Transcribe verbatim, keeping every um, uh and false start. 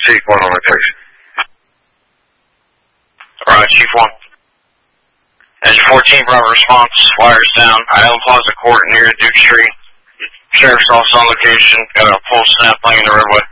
Chief one on location. Alright, Chief one. Engine fourteen, Bravo response, wires down, Island Plaza Court near Duke Street. Sheriff's office on location, got a full snap laying in the roadway.